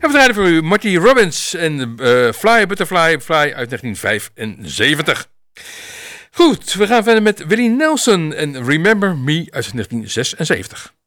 we draaien voor u Marty Robbins en Fly Butterfly Fly uit 1975. Goed, we gaan verder met Willie Nelson en Remember Me uit 1976.